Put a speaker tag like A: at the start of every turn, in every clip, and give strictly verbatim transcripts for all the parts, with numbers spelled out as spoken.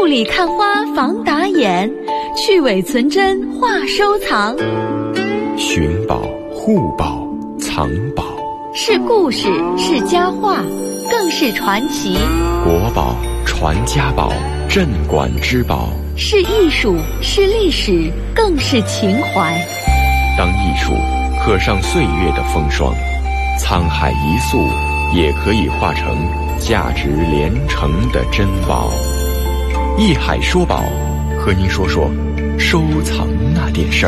A: 雾里看花防打眼，去伪存真话收藏。
B: 寻宝、护宝、藏宝，
A: 是故事，是佳话，更是传奇。
B: 国宝、传家宝、镇馆之宝，
A: 是艺术，是历史，更是情怀。
B: 当艺术刻上岁月的风霜，沧海一粟也可以化成价值连城的珍宝。艺海说宝，和您说说收藏那点事儿。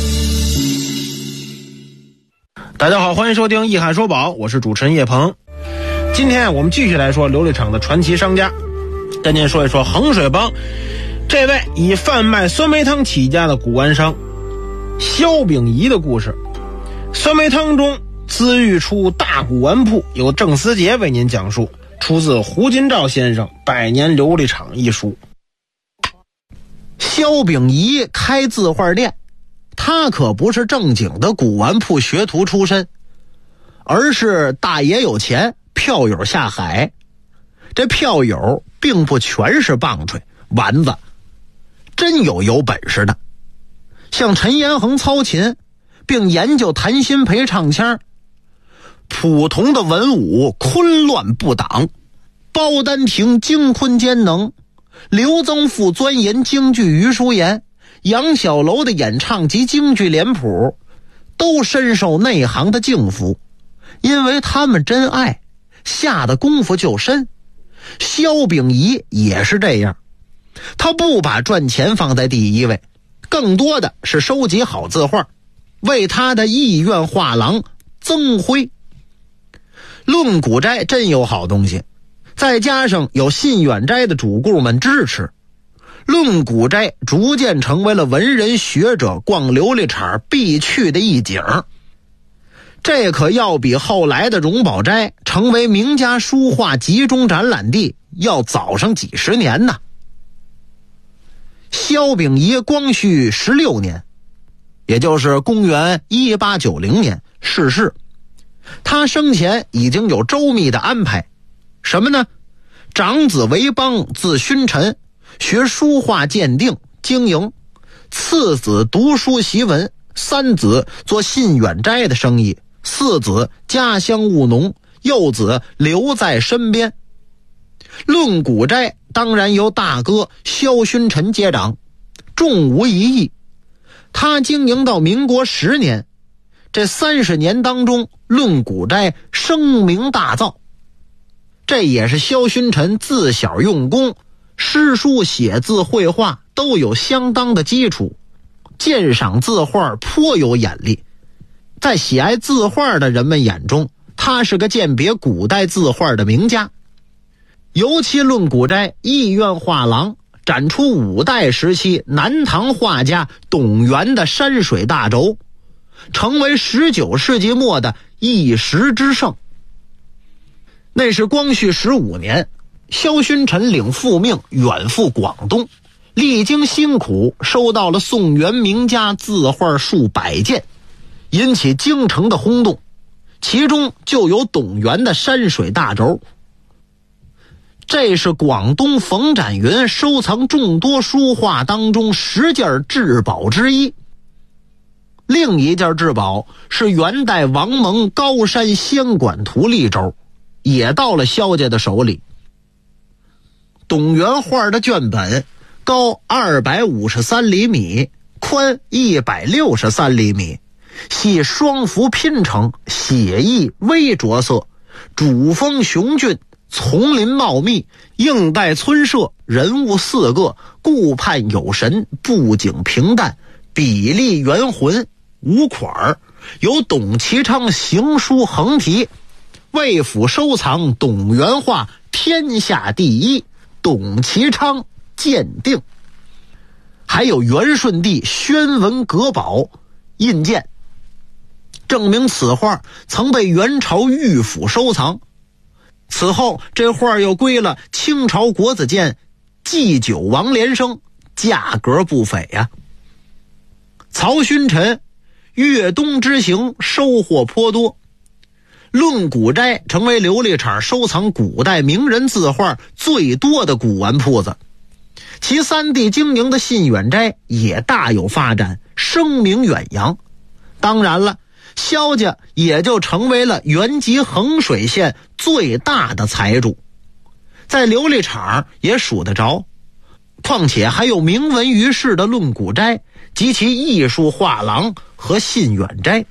C: 大家好，欢迎收听艺海说宝，我是主持人叶鹏。今天我们继续来说琉璃厂的传奇商家，跟您说一说衡水帮这位以贩卖酸梅汤起家的古玩商萧秉仪的故事。酸梅汤中滋育出大古玩铺，由郑思杰为您讲述，出自胡金照先生《百年琉璃厂》一书。萧秉仪开字画店，他可不是正经的古玩铺学徒出身，而是大爷有钱，票友下海。这票友并不全是棒槌丸子，真有有本事的，像陈延衡操琴，并研究弹心陪唱腔；普通的文武昆乱不挡，包丹平精昆兼能，刘增富钻研京剧余淑妍，杨小楼的演唱及京剧脸谱都深受内行的敬服，因为他们真爱，下的功夫就深。萧秉仪也是这样，他不把赚钱放在第一位，更多的是收集好字画，为他的艺苑画廊增辉。论古斋真有好东西，再加上有信远斋的主顾们支持，论古斋逐渐成为了文人学者逛琉璃厂必去的一景。这可要比后来的荣宝斋成为名家书画集中展览地要早上几十年呢。萧秉仪光绪十六年，也就是公元一八九零年逝世。他生前已经有周密的安排，什么呢？长子为邦，字勋臣，学书画鉴定经营；次子读书习文；三子做信远斋的生意；四子家乡务农；幼子留在身边。论古斋当然由大哥萧勋臣接掌，重无疑义。他经营到民国十年，这三十年当中，论古斋声名大噪。这也是萧勋臣自小用功，诗书写字绘画都有相当的基础，鉴赏字画颇有眼力。在喜爱字画的人们眼中，他是个鉴别古代字画的名家。尤其论古斋艺苑画廊展出五代时期南唐画家董源的山水大轴，成为十九世纪末的一时之盛。那是光绪十五年，萧勋臣领父命远赴广东，历经辛苦收到了宋元名家字画数百件，引起京城的轰动，其中就有董源的山水大轴。这是广东冯展云收藏众多书画当中十件至宝之一。另一件至宝是元代王蒙高山仙管图立轴，也到了萧家的手里。董源画的卷本高二百五十三厘米，宽一百六十三厘米，系双幅拼成，写意微着色，主峰雄峻，丛林茂密，应带村舍，人物四个，顾盼有神，布景平淡，比例圆浑，五款，由董其昌行书横题，为府收藏董源画天下第一，董其昌鉴定。还有元顺帝宣文阁宝印鉴，证明此画曾被元朝御府收藏。此后这画又归了清朝国子监祭酒王连生，价格不菲呀、啊。曹勋臣越东之行收获颇多，论古斋成为琉璃厂收藏古代名人字画最多的古玩铺子。 其三弟经营的信远斋也大有发展，声名远扬。当然了，萧家也就成为了原籍衡水县最大的财主，在琉璃厂也数得着。况且还有名闻于世的论古斋及其艺术画廊和信远斋。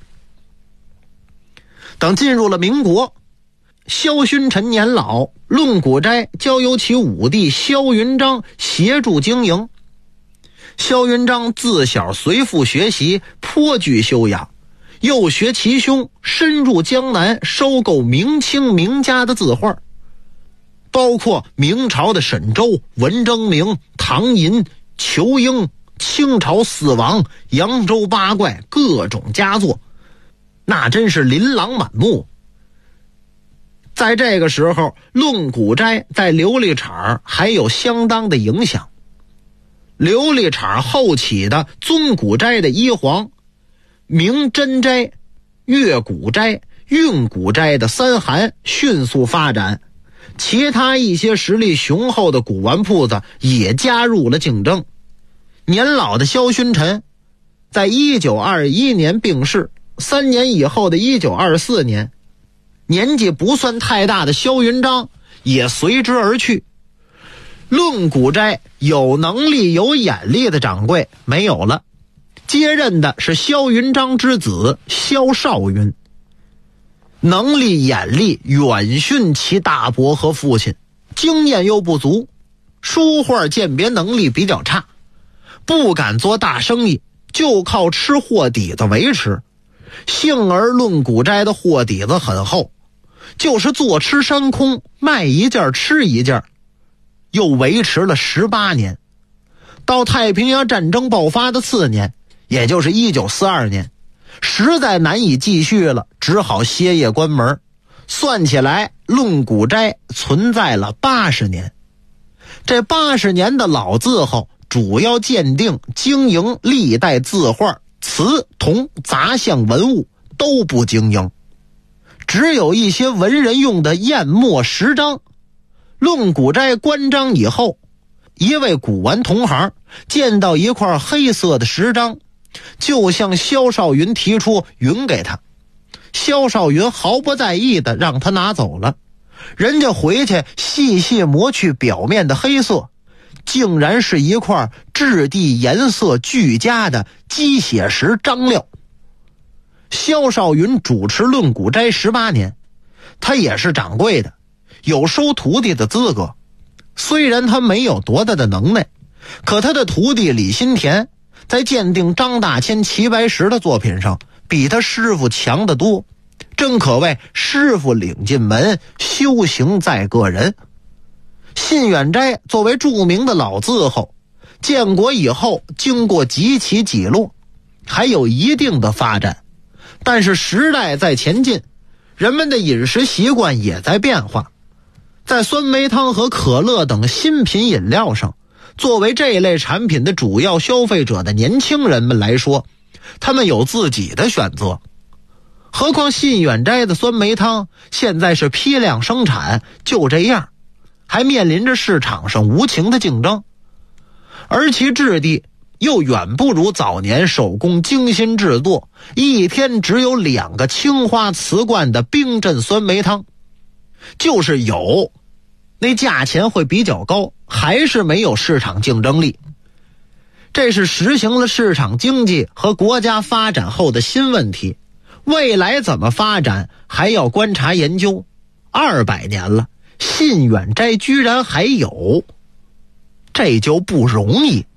C: 等进入了民国，萧勋臣年老，论古斋交由其五弟萧云章协助经营。萧云章自小随父学习，颇具修养，又学其兄深入江南收购明清名家的字画，包括明朝的沈周、文征明、唐寅、仇英，清朝四王、扬州八怪，各种佳作，那真是琳琅满目。在这个时候，论古斋在琉璃厂还有相当的影响。琉璃厂后起的尊古斋的一皇、明真斋、越古斋、运古斋的三韩迅速发展，其他一些实力雄厚的古玩铺子也加入了竞争。年老的萧勋臣在一九二一年病逝，三年以后的一九二四年，年纪不算太大的萧云章也随之而去。论古斋有能力有眼力的掌柜没有了，接任的是萧云章之子萧少云，能力眼力远逊其大伯和父亲，经验又不足，书画鉴别能力比较差，不敢做大生意，就靠吃货底子维持。幸而论古斋的货底子很厚，就是坐吃山空，卖一件吃一件，又维持了十八年。到太平洋战争爆发的次年，也就是一九四二年，实在难以继续了，只好歇业关门。算起来，论古斋存在了八十年。这八十年的老字号主要鉴定经营历代字画、瓷铜杂项文物都不经营，只有一些文人用的砚墨石章。论古斋关张以后，一位古玩同行见到一块黑色的石章，就向萧少云提出匀给他。萧少云毫不在意的让他拿走了，人家回去细细磨去表面的黑色，竟然是一块质地颜色俱佳的鸡血石章料。萧少云主持论古斋十八年，他也是掌柜的，有收徒弟的资格。虽然他没有多大的能耐，可他的徒弟李新田在鉴定张大千齐白石的作品上比他师傅强得多，真可谓师傅领进门，修行在个人。信远斋作为著名的老字号，建国以后经过几起几落，还有一定的发展。但是时代在前进，人们的饮食习惯也在变化。在酸梅汤和可乐等新品饮料上，作为这类产品的主要消费者的年轻人们来说，他们有自己的选择。何况信远斋的酸梅汤现在是批量生产，就这样，还面临着市场上无情的竞争，而其质地又远不如早年手工精心制作，一天只有两个青花瓷罐的冰镇酸梅汤。就是有，那价钱会比较高，还是没有市场竞争力。这是实行了市场经济和国家发展后的新问题，未来怎么发展还要观察研究。二百年了，信远斋居然还有，这就不容易。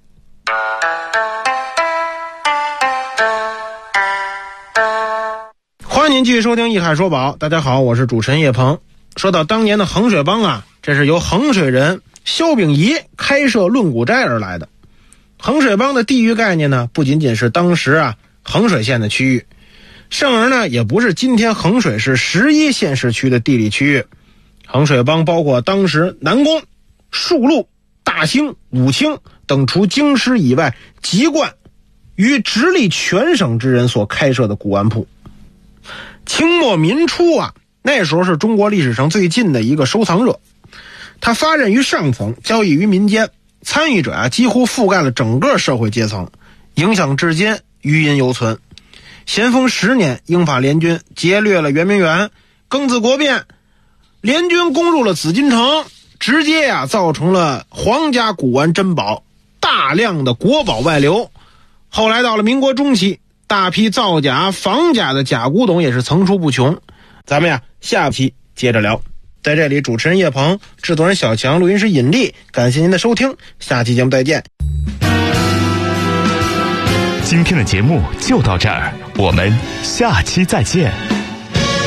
D: 欢迎您继续收听《一海说宝》，大家好，我是主持人叶鹏。说到当年的衡水帮啊，这是由衡水人萧秉仪开设论古斋而来的。衡水帮的地域概念呢，不仅仅是当时啊衡水县的区域，甚而呢也不是今天衡水市十一县市区的地理区域。衡水帮包括当时南宫、树路、大兴、武清等除京师以外籍贯于直隶全省之人所开设的古玩铺。清末民初啊，那时候是中国历史上最近的一个收藏热，它发展于上层，交易于民间， 参与者啊几乎覆盖了整个社会阶层，影响至今，余音犹存。咸丰十年，英法联军劫掠了圆明园，庚子国变，联军攻入了紫禁城，直接呀、啊、造成了皇家古玩珍宝大量的国宝外流。后来到了民国中期，大批造假仿假的假古董也是层出不穷。咱们呀下期接着聊。在这里，主持人叶鹏，制作人小强，录音师尹力，感谢您的收听，下期节目再见。
E: 今天的节目就到这儿，我们下期再见。